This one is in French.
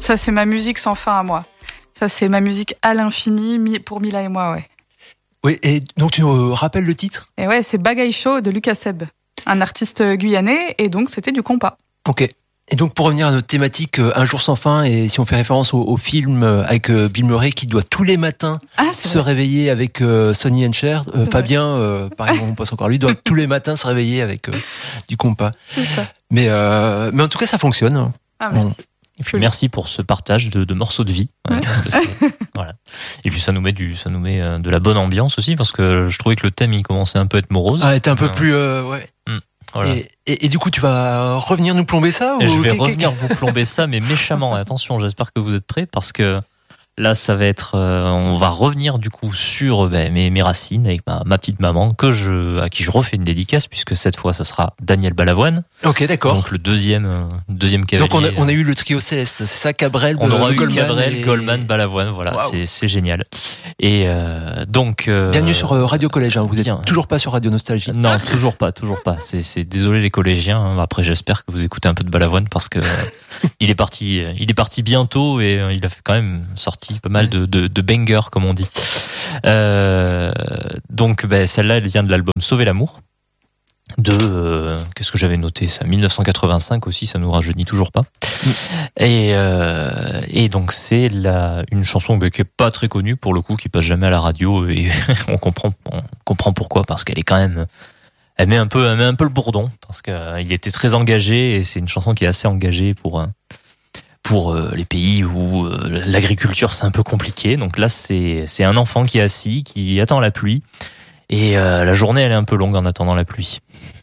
Ça, c'est ma musique sans fin à moi. Ça, c'est ma musique à l'infini pour Mila et moi, ouais. Oui, et donc tu nous rappelles le titre ? Et ouais, c'est Bagaille Chaud de Lucas Seb, un artiste guyanais, et donc c'était du compas. Ok. Et donc pour revenir à notre thématique Un jour sans fin, et si on fait référence au film avec Bill Murray qui doit tous les matins se réveiller avec Sonny and Cher, Fabien, par exemple, on passe encore lui, doit tous les matins se réveiller avec du compas. C'est ça. Mais en tout cas, ça fonctionne. Ah, merci. Et puis merci pour ce partage de morceaux de vie. Ouais, parce que voilà. Et puis ça nous met de la bonne ambiance aussi, parce que je trouvais que le thème il commençait un peu à être morose. Ah, était un peu plus ouais. Voilà. Et du coup, tu vas revenir nous plomber ça ou... Je vais revenir vous plomber ça, mais méchamment. Attention, j'espère que vous êtes prêts, parce que là, ça va être. On va revenir du coup sur mes racines avec ma petite maman, à qui je refais une dédicace, puisque cette fois, ça sera Daniel Balavoine. Ok, d'accord. Donc le deuxième cavalier. Donc on a eu le trio céleste, c'est ça, Cabrel, on aura eu Goldman, Cabrel, Goldman, Balavoine. Voilà, wow. c'est génial. Et donc. Bienvenue sur Radio Collège. Hein. Vous êtes toujours pas sur Radio Nostalgie. Non, toujours pas. C'est désolé les collégiens. Hein. Après, j'espère que vous écoutez un peu de Balavoine, parce que il est parti bientôt, et il a quand même sorti pas mal de bangers, comme on dit. Donc celle-là, elle vient de l'album Sauver l'amour qu'est-ce que j'avais noté, ça, 1985 aussi, ça nous rajeunit toujours pas. Et donc c'est une chanson qui est pas très connue pour le coup, qui passe jamais à la radio, et on comprend pourquoi, parce qu'elle est quand même, elle met un peu le bourdon, parce qu'il était très engagé, et c'est une chanson qui est assez engagée pour les pays où l'agriculture c'est un peu compliqué. Donc là c'est un enfant qui est assis, qui attend la pluie, et la journée elle est un peu longue en attendant la pluie.